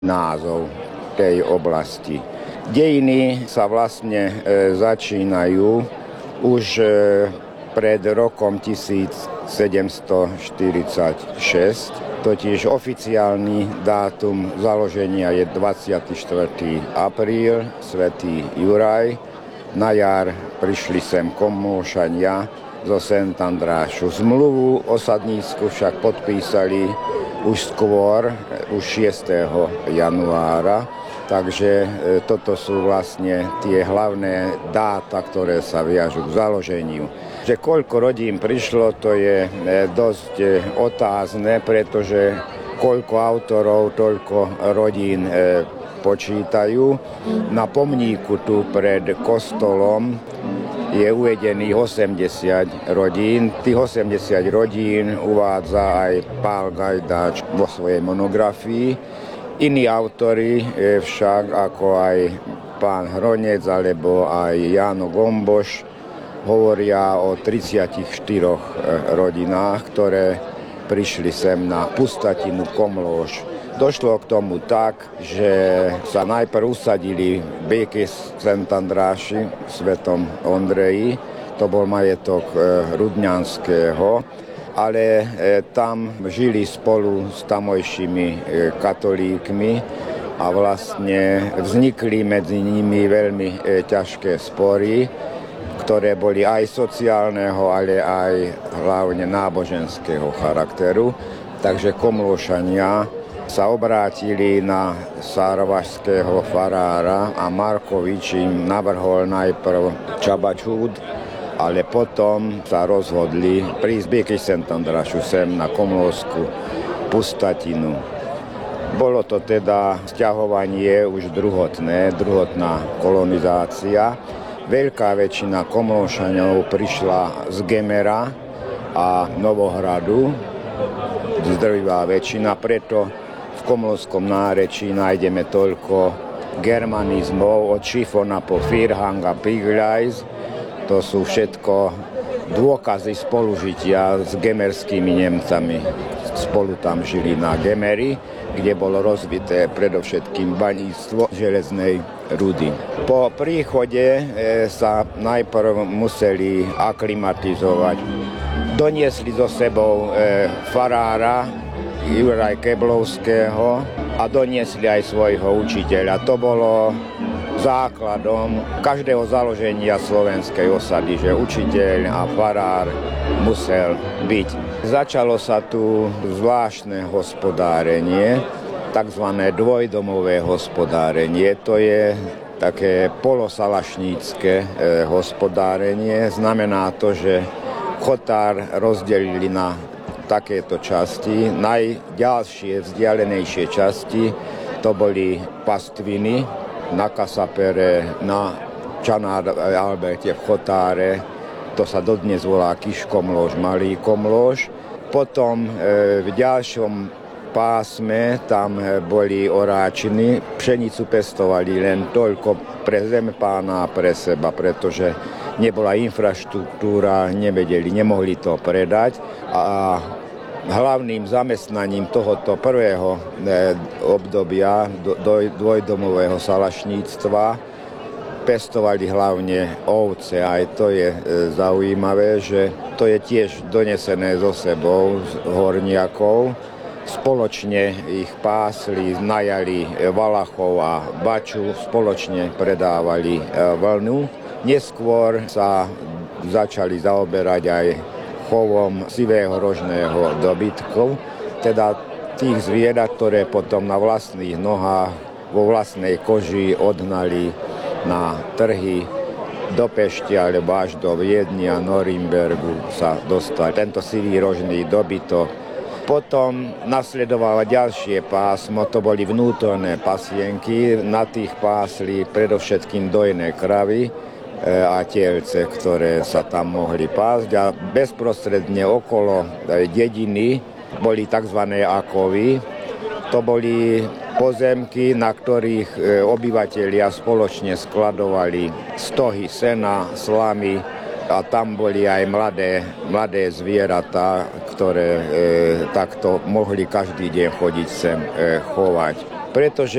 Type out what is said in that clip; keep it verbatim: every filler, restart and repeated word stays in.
názov tej oblasti. Dejiny sa vlastne e, začínajú už e, pred rokom tisícsedemstoštyridsaťšesť, totiž oficiálny dátum založenia je dvadsiateho štvrtého apríla, svätý Juraj. Na jar prišli sem Komlóšania zo Szentandrášu. Zmluvu osadnícku však podpísali už skôr, už šiesteho januára. Takže toto sú vlastne tie hlavné dáta, ktoré sa viažú k založeniu. Že koľko rodín prišlo, to je dosť otázne, pretože koľko autorov, toľko rodín počítajú. Na pomníku tu pred kostolom je uvedených osemdesiat rodín. Tých osemdesiat rodín uvádza aj Pál Gajdáč vo svojej monografii. Iní autori však, ako aj pán Hronec alebo aj Jáno Gomboš, hovoria o tridsiatich štyroch rodinách, ktoré prišli sem na pustatinu Komlóš. Došlo k tomu tak, že sa najprv usadili v Béke Szentandráši, Svetom Ondreji, to bol majetok Rudňanského, ale tam žili spolu s tamojšími katolíkmi a vlastne vznikli medzi nimi veľmi ťažké spory, ktoré boli aj sociálneho, ale aj hlavne náboženského charakteru. Takže Komlóšania sa obrátili na sarvašského farára a Markovič im navrhol najprv Čabačúd, ale potom sa rozhodli prísť Béky Szentandrášu sem na komlóšsku pustatinu. Bolo to teda sťahovanie už druhotné, druhotná kolonizácia. Veľká väčšina Komlóšanov prišla z Gemera a Novohradu, zdrvivá väčšina, preto v komlóšskom nárečí nájdeme toľko germanizmov od Šifona po Firhang a Pigľajs. To sú všetko dôkazy spolužitia s gemerskými Nemcami. Spolu tam žili na Gemeri, kde bolo rozvité predovšetkým baníctvo železnej rudy. Po príchode sa najprv museli aklimatizovať. Doniesli so sebou farára Juraj Keblovského a doniesli aj svojho učiteľa. To bolo základom každého založenia slovenskej osady, že učiteľ a farár musel byť. Začalo sa tu zvláštne hospodárenie, takzvané dvojdomové hospodárenie. To je také polosalašnícke hospodárenie. Znamená to, že chotár rozdelili na takéto časti. Najďalšie, vzdialenejšie časti to boli pastviny na Kasapere, na Čanád Alberte v Chotáre. To sa dodnes volá Kiškomlóž, Malý Komlóž. Potom v ďalšom pásme tam boli oráčiny. Pšenicu pestovali len toľko pre zem pána a pre seba, pretože nebola infraštruktúra, nevedeli, nemohli to predať. A hlavným zamestnaním tohoto prvého obdobia dvojdomového salašníctva pestovali hlavne ovce. Aj to je zaujímavé, že to je tiež donesené so sebou z horniakov. Spoločne ich pásli, najali Valachov a Baču, spoločne predávali vlnu. Neskôr sa začali zaoberať aj chovom sivého rožného dobytku, teda tých zvierat, ktoré potom na vlastných nohách, vo vlastnej koži odhnali na trhy do Pešti alebo až do Viedni a Norimbergu sa dostal tento sivý rožný dobytok. Potom nasledovalo ďalšie pásmo, to boli vnútorné pasienky, na tých pásli predovšetkým dojné kravy a telce, ktoré sa tam mohli pásť. A bezprostredne okolo dediny boli tzv. Akovy. To boli pozemky, na ktorých obyvatelia spoločne skladovali stohy sena, slamy a tam boli aj mladé, mladé zvieratá, ktoré e, takto mohli každý deň chodiť sem e, chovať. pretože